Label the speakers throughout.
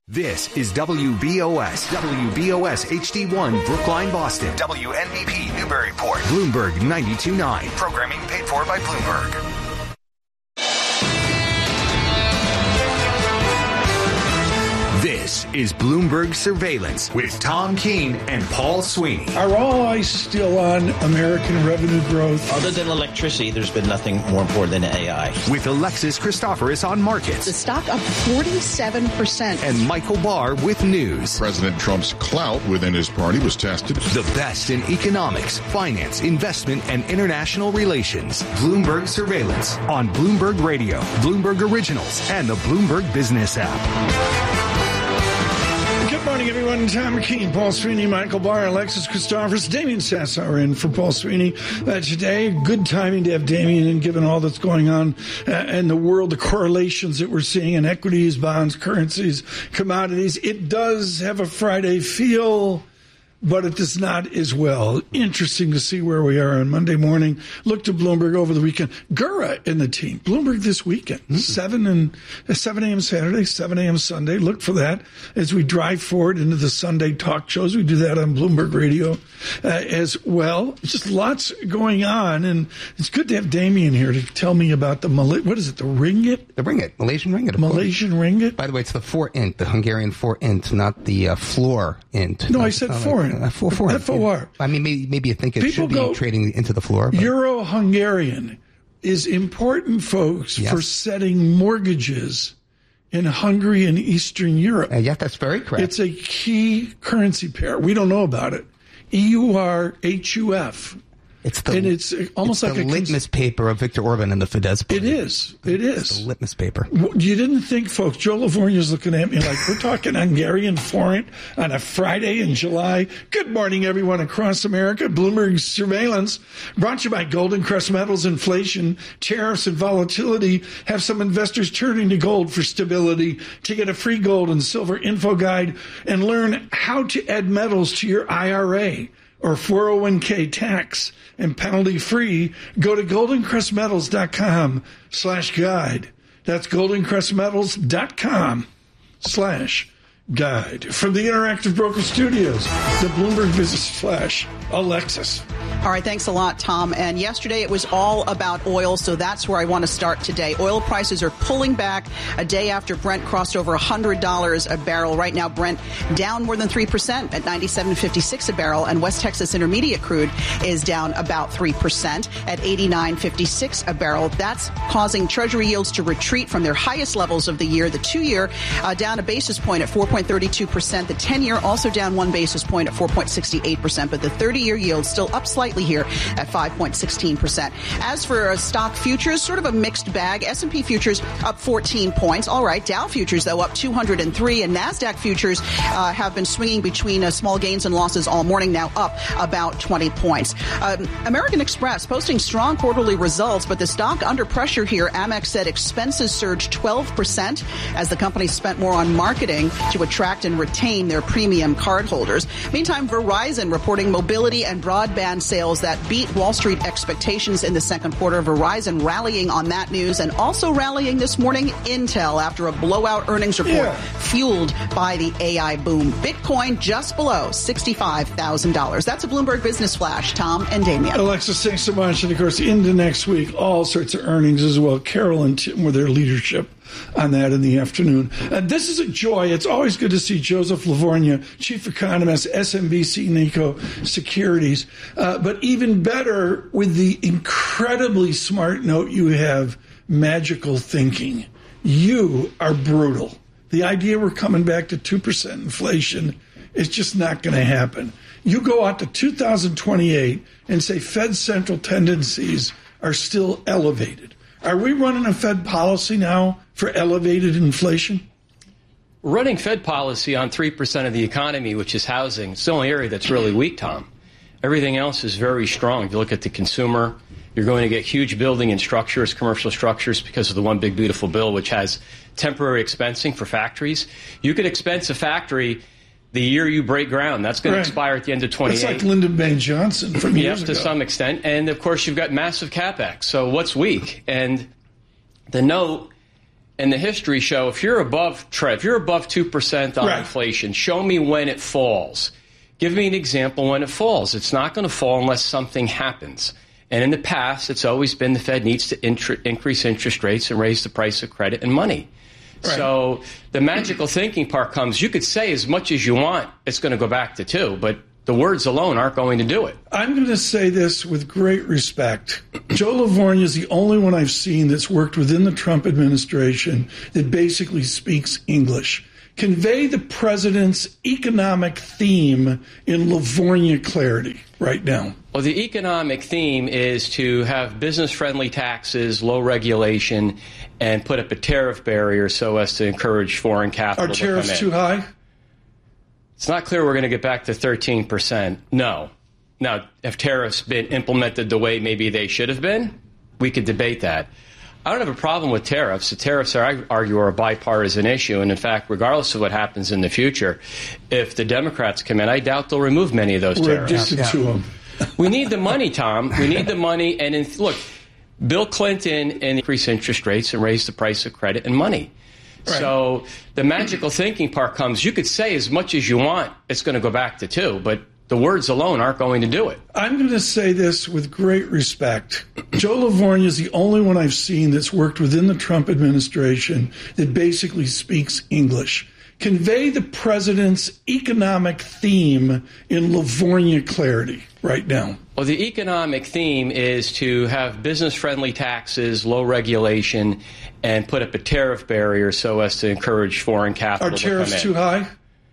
Speaker 1: This is WBOS HD1 Brookline, Boston.
Speaker 2: WNBP Newburyport.
Speaker 1: Bloomberg 92.9.
Speaker 2: Programming paid for by Bloomberg.
Speaker 1: This is Bloomberg Surveillance with Tom Keene and Paul Sweeney.
Speaker 3: Are all eyes still on American revenue growth?
Speaker 4: Other than electricity, there's been nothing more important than AI.
Speaker 1: With Alexis Christoforous on markets.
Speaker 5: The stock up 47%.
Speaker 1: And Michael Barr with news.
Speaker 6: President Trump's clout within his party was tested.
Speaker 1: The best in economics, finance, investment, and international relations. Bloomberg Surveillance on Bloomberg Radio, Bloomberg Originals, and the Bloomberg Business app.
Speaker 3: Good morning, everyone. Tom Keene, Paul Sweeney, Michael Barr, Alexis Christoforous, Damian Sassower in for Paul Sweeney today. Good timing to have Damian in, given all that's going on in the world, the correlations that we're seeing in equities, bonds, currencies, commodities. It does have a Friday feel, but it does not as well. Interesting to see where we are on Monday morning. Look to Bloomberg over the weekend. Gura in the team. Bloomberg this weekend. 7 a.m. Saturday, 7 a.m. Sunday. Look for that as we drive forward into the Sunday talk shows. We do that on Bloomberg Radio as well. Just lots going on, and it's good to have Damian here to tell me about the what is it? The ringgit?
Speaker 7: The ringgit, Malaysian ringgit.
Speaker 3: Malaysian ringgit.
Speaker 7: By the way, it's the forint, the Hungarian forint, not the floor int.
Speaker 3: No, I said forint. FOR.
Speaker 7: I mean, maybe you think it should be trading into the floor. But
Speaker 3: Euro-Hungarian is important, folks, for setting mortgages in Hungary and Eastern Europe.
Speaker 7: Yeah, that's very correct.
Speaker 3: It's a key currency pair. We don't know about it. EUR-HUF.
Speaker 7: It's
Speaker 3: almost like
Speaker 7: the litmus paper of Viktor Orban and the Fidesz party.
Speaker 3: It is. It's
Speaker 7: the litmus paper.
Speaker 3: You didn't think, folks, Joe Livornia's looking at me like we're talking Hungarian forint on a Friday in July. Good morning, everyone across America. Bloomberg Surveillance brought to you by Golden Crest Metals. Inflation, tariffs, and volatility have some investors turning to gold for stability. To get a free gold and silver info guide and learn how to add metals to your IRA or 401k tax and penalty free, go to goldencrestmetals.com/guide. That's goldencrestmetals.com/guide. From the Interactive Broker Studios, the Bloomberg Business Flash, Alexis.
Speaker 5: All right, thanks a lot, Tom. And yesterday it was all about oil, so that's where I want to start today. Oil prices are pulling back a day after Brent crossed over $100 a barrel. Right now, Brent down more than 3% at $97.56 a barrel, and West Texas Intermediate crude is down about 3% at $89.56 a barrel. That's causing Treasury yields to retreat from their highest levels of the year. The 2-year down a basis point at 4.32%. The 10-year also down 1 basis point at 4.68%, but the 30-year yield still up slightly here at 5.16%. As for stock futures, sort of a mixed bag. S&P futures up 14 points. All right. Dow futures, though, up 203. And NASDAQ futures have been swinging between small gains and losses all morning, now up about 20 points. American Express posting strong quarterly results, but the stock under pressure here. Amex said expenses surged 12% as the company spent more on marketing to attract and retain their premium cardholders. Meantime, Verizon reporting mobility and broadband sales that beat Wall Street expectations in the second quarter. Verizon rallying on that news, and also rallying this morning Intel after a blowout earnings report fueled by the AI boom. Bitcoin just below $65,000. That's a Bloomberg Business Flash. Tom and Damian.
Speaker 3: Alexis, thanks so much. And of course, into next week, all sorts of earnings as well. Carol and Tim with their leadership on that in the afternoon. This is a joy. It's always good to see Joseph Livornia, Chief Economist, SMBC Nikko Securities. But even better, with the incredibly smart note you have, magical thinking. You are brutal. The idea we're coming back to 2% inflation is just not going to happen. You go out to 2028 and say Fed central tendencies are still elevated. Are we running a Fed policy now for elevated inflation?
Speaker 8: Running Fed policy on 3% of the economy, which is housing, it's the only area that's really weak, Tom. Everything else is very strong. If you look at the consumer, you're going to get huge building and structures, commercial structures, because of the One Big Beautiful Bill, which has temporary expensing for factories. You could expense a factory the year you break ground. That's going to expire at the end of 28.
Speaker 3: It's like Lyndon Baines Johnson from years ago.
Speaker 8: To some extent. And, of course, you've got massive CapEx. So what's weak? And the note and the history show if you're above 2% on inflation, show me when it falls. Give me an example when it falls. It's not going to fall unless something happens. And in the past, it's always been the Fed needs to increase interest rates and raise the price of credit and money. Right. So the magical thinking part comes, you could say as much as you want, it's going to go back to 2, but the words alone aren't going to do it.
Speaker 3: I'm going to say this with great respect. Joe Livornia is the only one I've seen that's worked within the Trump administration that basically speaks English. Convey the president's economic theme in Livornia clarity right now.
Speaker 8: Well, the economic theme is to have business-friendly taxes, low regulation, and put up a tariff barrier so as to encourage foreign capital to come in.
Speaker 3: Are tariffs too high?
Speaker 8: It's not clear we're going to get back to 13%. No. Now, have tariffs been implemented the way maybe they should have been? We could debate that. I don't have a problem with tariffs. The tariffs, I argue, are a bipartisan issue. And in fact, regardless of what happens in the future, if the Democrats come in, I doubt they'll remove many of those tariffs.
Speaker 3: We're addicted to them.
Speaker 8: We need the money, Tom. We need the money. And look, Bill Clinton increased interest rates and raised the price of credit and money. Right. So the magical thinking part comes, you could say as much as you want, it's going to go back to 2, but the words alone aren't going to do it.
Speaker 3: I'm going to say this with great respect. Joe Livornia is the only one I've seen that's worked within the Trump administration that basically speaks English. Convey the president's economic theme in Livornia clarity right now.
Speaker 8: Well, the economic theme is to have business-friendly taxes, low regulation, and put up a tariff barrier so as to encourage foreign capital to come in.
Speaker 3: Are tariffs too high?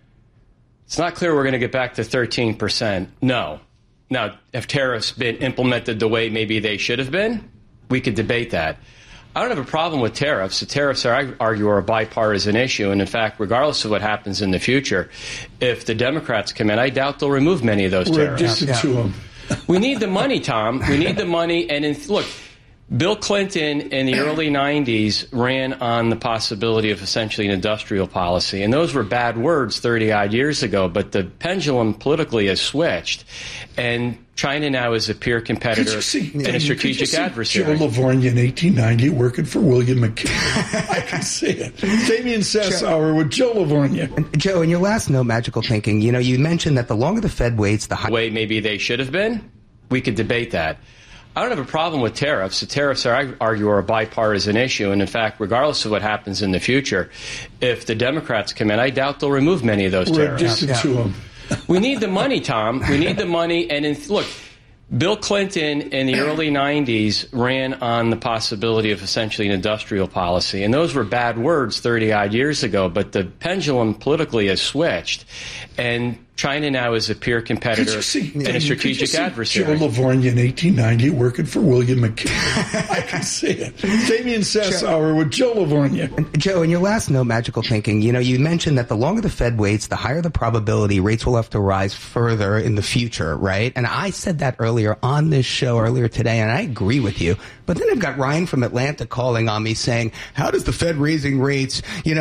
Speaker 8: It's not clear we're going to get back to 13%. No. Now, have tariffs been implemented the way maybe they should have been? We could debate that. I don't have a problem with tariffs. The tariffs, I argue, are a bipartisan issue. And in fact, regardless of what happens in the future, if the Democrats come in, I doubt they'll remove many of those tariffs.
Speaker 3: We're addicted to them.
Speaker 8: We need the money, Tom. We need the money. And look, Bill Clinton in the early 90s ran on the possibility of essentially an industrial policy. And those were bad words 30-odd years ago, but the pendulum politically has switched. And China now is a peer competitor and a strategic adversary.
Speaker 3: Joe Livornia in 1890 working for William McKinley. I can see it. Damian Sassower with Joe Livornia.
Speaker 7: Joe, in your last No Magical Thinking, you mentioned that the longer the Fed waits, the higher...
Speaker 8: way maybe they should have been? We could debate that. I don't have a problem with tariffs. The tariffs, I argue, are a bipartisan issue. And in fact, regardless of what happens in the future, if the Democrats come in, I doubt they'll remove many of those tariffs.
Speaker 3: We're addicted to them.
Speaker 8: We need the money, Tom. We need the money. And look, Bill Clinton in the early 90s ran on the possibility of essentially an industrial policy. And those were bad words 30-odd years ago, but the pendulum politically has switched. And China now is a peer competitor and a strategic adversary.
Speaker 3: Joe Livornia in 1890 working for William McKinley. I can see it. Damian Sassower with Joe Livornia.
Speaker 7: Joe, in your last No Magical Thinking, you mentioned that the longer the Fed waits, the higher the probability rates will have to rise further in the future, right? And I said that earlier on this show earlier today, and I agree with you. But then I've got Ryan from Atlanta calling on me saying, how does the Fed raising rates,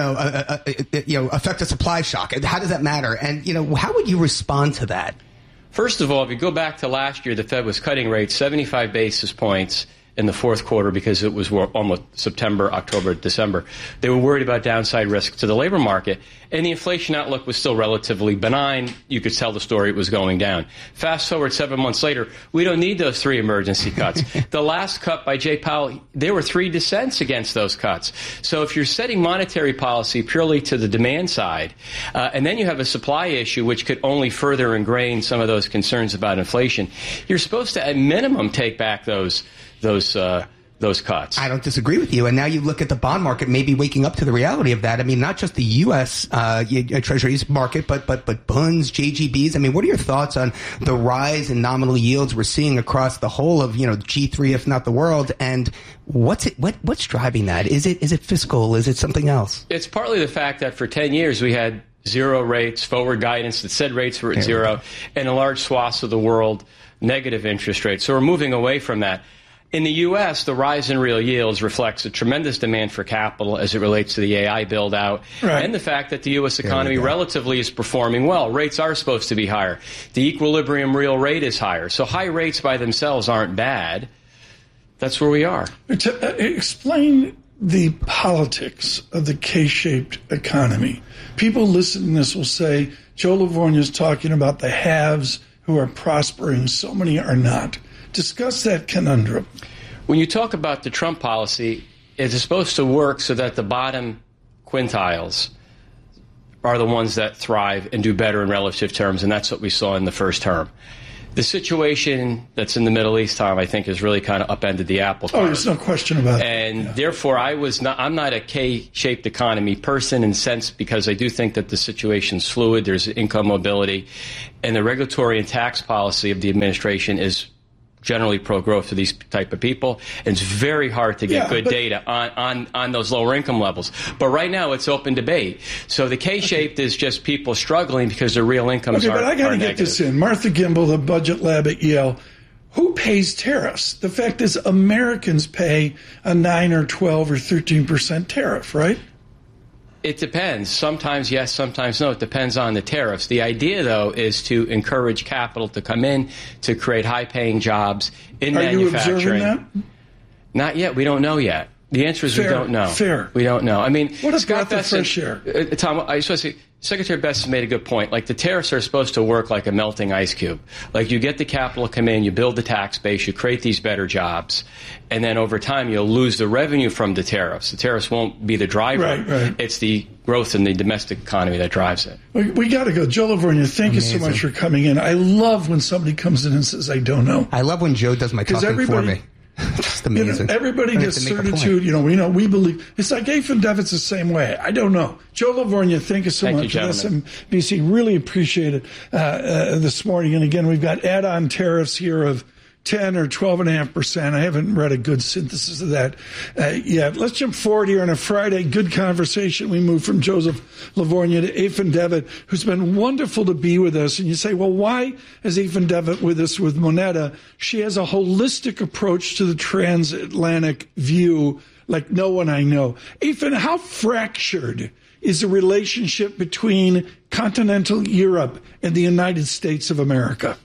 Speaker 7: affect a supply shock? How does that matter? And, how would you respond to that?
Speaker 8: First of all, if you go back to last year, the Fed was cutting rates 75 basis points in the fourth quarter because it was almost September, October, December. They were worried about downside risk to the labor market, and the inflation outlook was still relatively benign. You could tell the story, it was going down. Fast forward 7 months later, we don't need those 3 emergency cuts. The last cut by Jay Powell, there were 3 dissents against those cuts. So if you're setting monetary policy purely to the demand side, and then you have a supply issue which could only further ingrain some of those concerns about inflation, you're supposed to, at minimum, take back those cuts.
Speaker 7: I don't disagree with you. And now you look at the bond market maybe waking up to the reality of that. I mean, not just the U.S. Treasuries market, but bonds, JGBs. I mean, what are your thoughts on the rise in nominal yields we're seeing across the whole of, G3, if not the world? And what's driving that? Is it fiscal? Is it something else?
Speaker 8: It's partly the fact that for 10 years we had zero rates, forward guidance that said rates were at zero, and a large swath of the world, negative interest rates. So we're moving away from that. In the U.S., the rise in real yields reflects a tremendous demand for capital as it relates to the AI build-out, and the fact that the U.S. economy relatively is performing well. Rates are supposed to be higher. The equilibrium real rate is higher. So high rates by themselves aren't bad. That's where we are.
Speaker 3: Explain the politics of the K-shaped economy. People listening to this will say, Joe Livornia is talking about the haves who are prospering, so many are not. Discuss that conundrum.
Speaker 8: When you talk about the Trump policy, it is supposed to work so that the bottom quintiles are the ones that thrive and do better in relative terms, and that's what we saw in the first term. The situation that's in the Middle East, Tom, I think has really kind of upended the apple cart.
Speaker 3: Oh, there's no question about it.
Speaker 8: And therefore, I'm not a K-shaped economy person in sense because I do think that the situation's fluid. There's income mobility, and the regulatory and tax policy of the administration is generally pro-growth for these type of people. And it's very hard to get good data on those lower income levels. But right now, it's open debate. So the K-shaped is just people struggling because their real incomes are negative.
Speaker 3: But I got to get this in. Martha Gimbel, the budget lab at Yale, who pays tariffs? The fact is Americans pay a 9 or 12 or 13% tariff, right?
Speaker 8: It depends. Sometimes yes, sometimes no. It depends on the tariffs. The idea, though, is to encourage capital to come in to create high-paying jobs in manufacturing.
Speaker 3: Are you observing that?
Speaker 8: Not yet. We don't know yet. The answer is we don't know.
Speaker 3: Fair.
Speaker 8: We don't know. I mean,
Speaker 3: what a
Speaker 8: Scott
Speaker 3: breath of fresh air.
Speaker 8: Tom, I was supposed to say, Secretary Best has made a good point. Like, the tariffs are supposed to work like a melting ice cube. Like, you get the capital to come in, you build the tax base, you create these better jobs, and then over time you'll lose the revenue from the tariffs. The tariffs won't be the driver.
Speaker 3: Right.
Speaker 8: It's the growth in the domestic economy that drives it.
Speaker 3: We got to go. Joe Livornia, thank you so much for coming in. I love when somebody comes in and says, I don't know.
Speaker 7: I love when Joe does my talking for me. Just amazing.
Speaker 3: Everybody gets certitude. We believe. It's like Ethan Devitt's the same way. I don't know. Joe Livornia, thank you so much for this. SMBC, really appreciate it this morning. And again, we've got add-on tariffs here of 10 or 12.5%. I haven't read a good synthesis of that yet. Let's jump forward here on a Friday. Good conversation. We move from Joseph Livornia to Ethan Devitt, who's been wonderful to be with us. And you say, well, why is Ethan Devitt with us with Moneta? She has a holistic approach to the transatlantic view like no one I know. Ethan, how fractured is the relationship between continental Europe and the United States of America?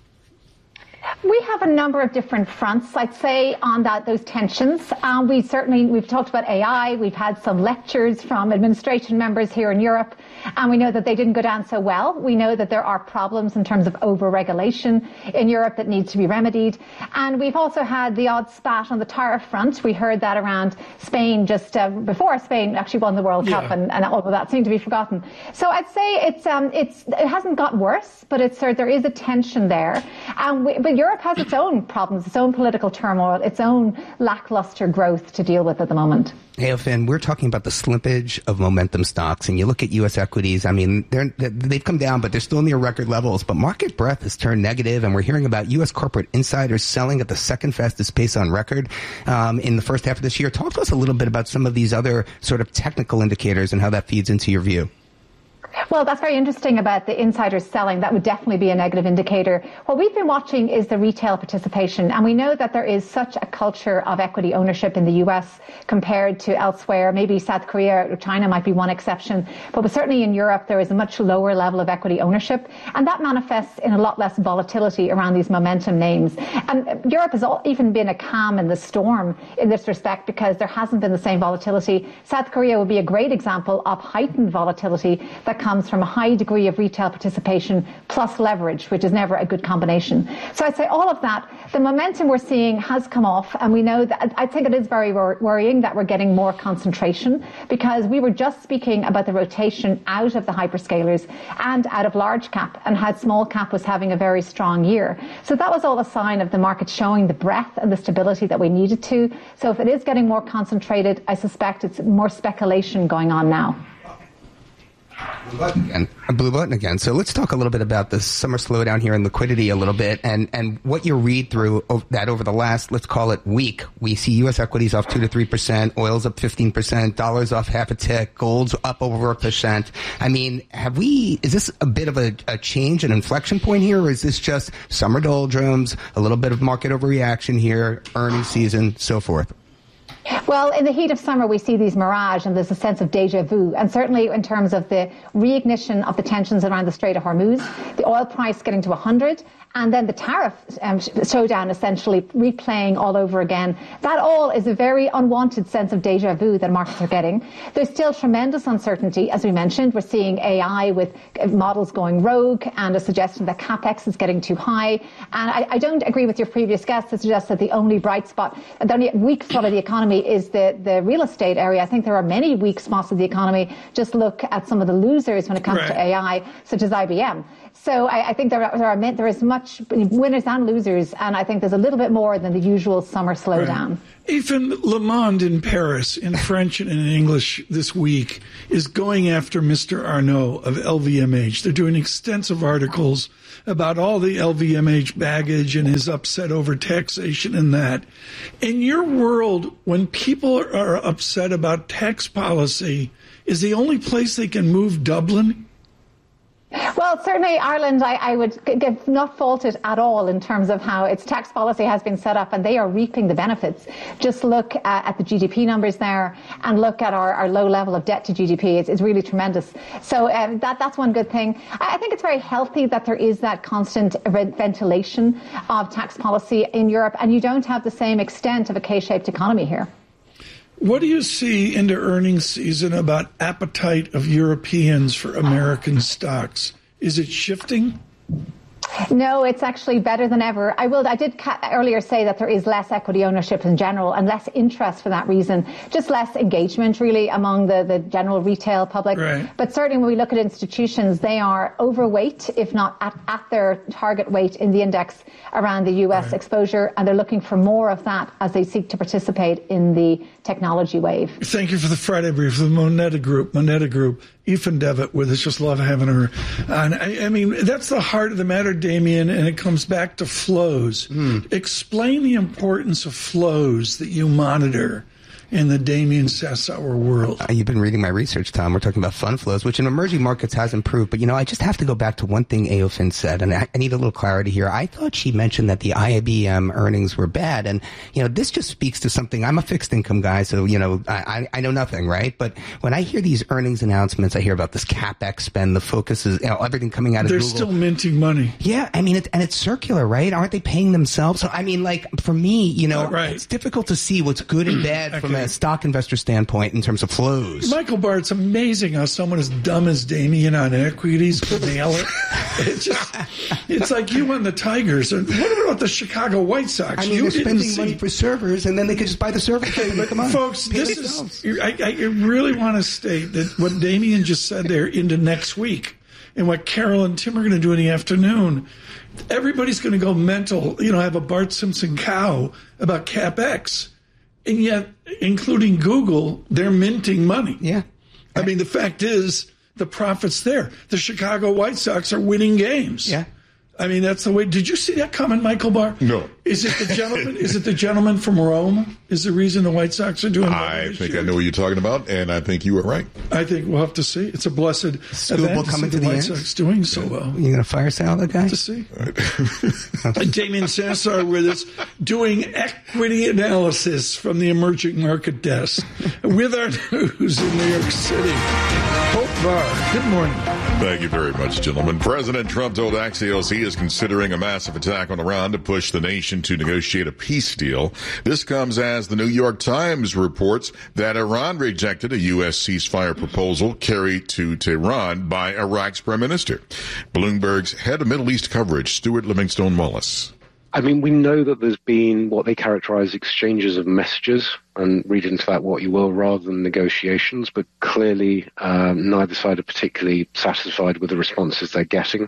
Speaker 9: We have a number of different fronts, I'd say, on those tensions. We've talked about AI. We've had some lectures from administration members here in Europe, and we know that they didn't go down so well. We know that there are problems in terms of over-regulation in Europe that needs to be remedied. And we've also had the odd spat on the tariff front. We heard that around Spain just before Spain actually won the World Cup, and all of that seemed to be forgotten. So I'd say it hasn't got worse, but there is a tension there. But Europe has its own problems, its own political turmoil, its own lackluster growth to deal with at the moment.
Speaker 7: Hey, Finn, we're talking about the slippage of momentum stocks, and you look at U.S. equities. I mean, they've come down, but they're still near record levels. But market breadth has turned negative, and we're hearing about U.S. corporate insiders selling at the second fastest pace on record in the first half of this year. Talk to us a little bit about some of these other sort of technical indicators and how that feeds into your view.
Speaker 9: Well, that's very interesting about the insiders selling. That would definitely be a negative indicator. What we've been watching is the retail participation, and we know that there is such a culture of equity ownership in the U.S. compared to elsewhere. Maybe South Korea or China might be one exception, but certainly in Europe there is a much lower level of equity ownership, and that manifests in a lot less volatility around these momentum names. And Europe has even been a calm in the storm in this respect because there hasn't been the same volatility. South Korea would be a great example of heightened volatility that comes from a high degree of retail participation plus leverage, which is never a good combination. So I'd say all of that, the momentum we're seeing has come off, and we know that I think it is very worrying that we're getting more concentration, because we were just speaking about the rotation out of the hyperscalers and out of large cap, and how small cap was having a very strong year. So that was all a sign of the market showing the breadth and the stability that we needed to. So if it is getting more concentrated, I suspect it's more speculation going on now.
Speaker 7: Blue button again. So let's talk a little bit about the summer slowdown here in liquidity a little bit, and what you read through that over the last, let's call it, week. We see U.S. equities off 2 to 3%, oil's up 15%, dollars off half a tick, gold's up over 1%. I mean, is this a bit of a change, an inflection point here, or is this just summer doldrums, a little bit of market overreaction here, earnings season, so forth?
Speaker 9: Well, in the heat of summer, we see these mirage, and there's a sense of deja vu. And certainly in terms of the reignition of the tensions around the Strait of Hormuz, the oil price getting to 100, and then the tariff showdown essentially replaying all over again. That all is a very unwanted sense of deja vu that markets are getting. There's still tremendous uncertainty. As we mentioned, we're seeing AI with models going rogue and a suggestion that CapEx is getting too high. And I don't agree with your previous guest to suggest that the only bright spot, the only weak spot of the economy is the real estate area. I think there are many weak spots of the economy. Just look at some of the losers when it comes to AI, such as IBM. So I think there is much winners and losers, and I think there's a little bit more than the usual summer slowdown.
Speaker 3: Even Le Monde in Paris, in French and in English this week, is going after Mr. Arnault of LVMH. They're doing extensive articles about all the LVMH baggage and his upset over taxation and that. In your world, when people are upset about tax policy, is the only place they can move Dublin?
Speaker 9: Well, certainly Ireland, I would not fault it at all in terms of how its tax policy has been set up, and they are reaping the benefits. Just look at the GDP numbers there and look at our low level of debt to GDP. It's really tremendous. So that's one good thing. I think it's very healthy that there is that constant ventilation of tax policy in Europe, and you don't have the same extent of a K-shaped economy here.
Speaker 3: What do you see into earnings season about appetite of Europeans for American stocks? Is it shifting?
Speaker 9: No, it's actually better than ever. I did earlier say that there is less equity ownership in general and less interest for that reason, just less engagement really among the general retail public.
Speaker 3: Right.
Speaker 9: But certainly when we look at institutions, they are overweight, if not at their target weight in the index around the U.S. exposure, and they're looking for more of that as they seek to participate in the technology wave.
Speaker 3: Thank you for the Friday brief, the Moneta Group. Ethan Devitt with us. Just love having her on. I mean, that's the heart of the matter, Damien, and it comes back to flows. Explain the importance of flows that you monitor in the Damien Sassower world.
Speaker 7: You've been reading my research, Tom. We're talking about fund flows, which in emerging markets has improved. But, I just have to go back to one thing Aofin said, and I need a little clarity here. I thought she mentioned that the IBM earnings were bad. And, this just speaks to something. I'm a fixed income guy, so, I know nothing, right? But when I hear these earnings announcements, I hear about this CapEx spend, the focus is, everything coming out of Google.
Speaker 3: They're still minting money.
Speaker 7: Yeah, I mean, it's circular, right? Aren't they paying themselves? So, I mean, for me, it's difficult to see what's good and bad from a stock investor standpoint in terms of flows.
Speaker 3: Michael Barr, it's amazing how someone as dumb as Damien on equities could nail it. It's like you and the Tigers. And what about the Chicago White Sox?
Speaker 7: I mean, they're spending money for servers, and then they could just buy the server.
Speaker 3: But come on, folks, I really want to state that what Damien just said there into next week and what Carol and Tim are going to do in the afternoon, everybody's going to go mental, have a Bart Simpson cow about CapEx. And yet, including Google, they're minting money.
Speaker 7: Yeah.
Speaker 3: I mean, the fact is, the profit's there. The Chicago White Sox are winning games.
Speaker 7: Yeah.
Speaker 3: I mean, that's the way. Did you see that coming, Michael Barr?
Speaker 6: No.
Speaker 3: Is it the gentleman? Is it the gentleman from Rome? Is the reason the White Sox are doing well?
Speaker 6: I think I know what you're talking about, and I think you were right.
Speaker 3: I think we'll have to see. It's a blessed event
Speaker 7: coming
Speaker 3: to
Speaker 7: the
Speaker 3: White
Speaker 7: end.
Speaker 3: Sox doing so well.
Speaker 7: You going to fire sale that guy?
Speaker 3: To see. Damien Sassower with us doing equity analysis from the emerging market desk with our news in New York City. Hope Barr, good morning.
Speaker 6: Thank you very much, gentlemen. President Trump told Axios he is considering a massive attack on Iran to push the nation to negotiate a peace deal. This comes as the New York Times reports that Iran rejected a U.S. ceasefire proposal carried to Tehran by Iraq's prime minister. Bloomberg's head of Middle East coverage, Stuart Livingstone Wallace.
Speaker 10: I mean, we know that there's been what they characterize exchanges of messages, and read into that what you will, rather than negotiations, but clearly neither side are particularly satisfied with the responses they're getting.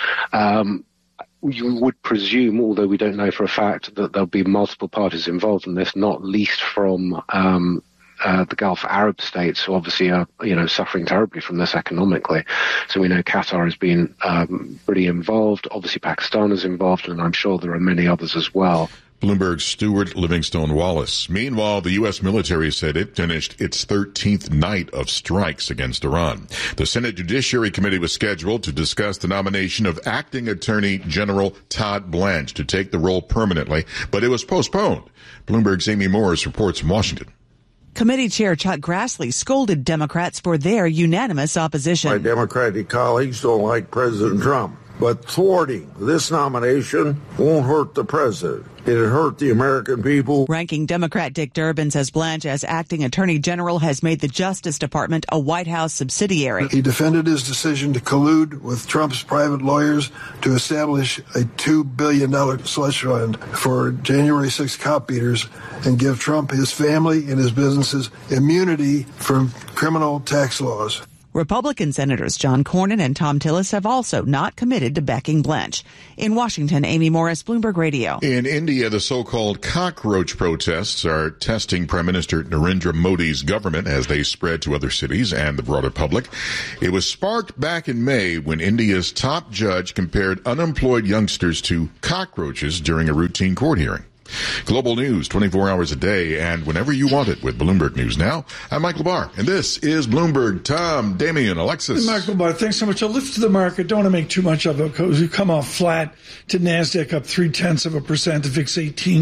Speaker 10: You would presume, although we don't know for a fact, that there'll be multiple parties involved in this, not least from the Gulf Arab states, who obviously are, suffering terribly from this economically. So we know Qatar has been pretty involved. Obviously, Pakistan is involved, and I'm sure there are many others as well.
Speaker 6: Bloomberg's Stuart Livingstone Wallace. Meanwhile, the U.S. military said it finished its 13th night of strikes against Iran. The Senate Judiciary Committee was scheduled to discuss the nomination of Acting Attorney General Todd Blanche to take the role permanently, but it was postponed. Bloomberg's Amy Morris reports from Washington.
Speaker 11: Committee Chair Chuck Grassley scolded Democrats for their unanimous opposition.
Speaker 12: My Democratic colleagues don't like President Trump, but thwarting this nomination won't hurt the president. It'll hurt the American people.
Speaker 11: Ranking Democrat Dick Durbin says Blanche, as acting attorney general, has made the Justice Department a White House subsidiary.
Speaker 13: He defended his decision to collude with Trump's private lawyers to establish a $2 billion slush fund for January 6 cop beaters and give Trump, his family, and his businesses immunity from criminal tax laws.
Speaker 11: Republican Senators John Cornyn and Thom Tillis have also not committed to backing Blanche. In Washington, Amy Morris, Bloomberg Radio.
Speaker 6: In India, the so-called cockroach protests are testing Prime Minister Narendra Modi's government as they spread to other cities and the broader public. It was sparked back in May when India's top judge compared unemployed youngsters to cockroaches during a routine court hearing. Global news 24 hours a day and whenever you want it with Bloomberg News Now. I'm Michael Barr, and this is Bloomberg. Tom, Damian, Alexis.
Speaker 3: Michael Barr, thanks so much. I'll lift the market. Don't want to make too much of it because we come off flat to NASDAQ up 0.3%, to VIX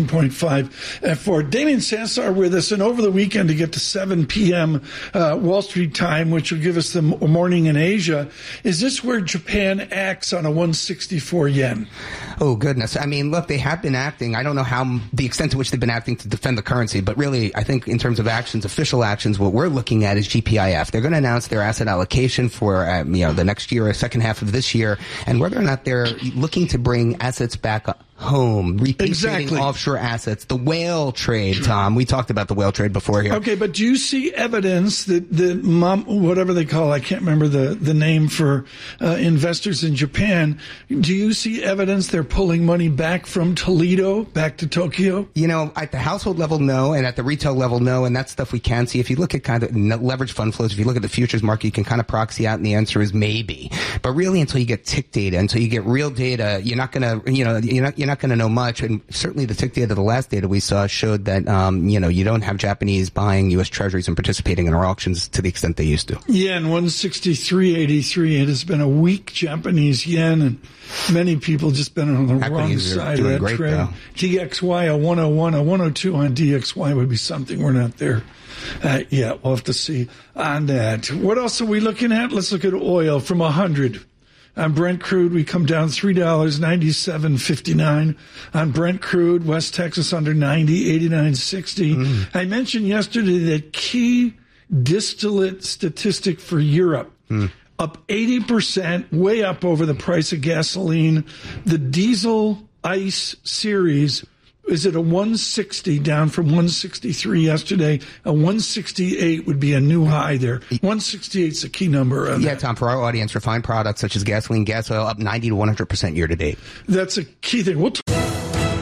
Speaker 3: 18.5 for Damian Sassar with us. And over the weekend to get to 7 p.m. Wall Street time, which will give us the morning in Asia, is this where Japan acts on a 164 yen?
Speaker 7: Oh, goodness. I mean, look, they have been acting. I don't know how the extent to which they've been acting to defend the currency, but really, I think in terms of actions, official actions, what we're looking at is GPIF. They're going to announce their asset allocation for the next year, or second half of this year, and whether or not they're looking to bring assets back home, repatriating offshore assets, the whale trade, Tom. We talked about the whale trade before here.
Speaker 3: Okay, but do you see evidence that whatever they call, I can't remember the name for investors in Japan, do you see evidence they're pulling money back from Toledo back to Tokyo?
Speaker 7: You know, at the household level, no, and at the retail level, no, and that's stuff we can see. If you look at kind of leverage fund flows, if you look at the futures market, you can kind of proxy out, and the answer is maybe. But really, until you get tick data, until you get real data, you're not going to, you're not going to know much. And certainly the tick data, the last data we saw, showed that, you don't have Japanese buying U.S. treasuries and participating in our auctions to the extent they used to.
Speaker 3: Yen 163.83. It has been a weak Japanese yen, and many people just been on the wrong side of that trade. Though. DXY a 101, a 102 on DXY would be something. We're not there yet. We'll have to see on that. What else are we looking at? Let's look at oil from 100. On Brent crude, we come down $3.97.59. On Brent crude, West Texas under 90, 89.60. I mentioned yesterday that key distillate statistic for Europe. Up 80%, way up over the price of gasoline. The diesel ICE series is at a 160, down from 163 yesterday. A 168 would be a new high there. 168 is a key number.
Speaker 7: Yeah, Tom, for our audience, refined products such as gasoline, gas oil, up 90 to 100% year to date.
Speaker 3: That's a key thing. We'll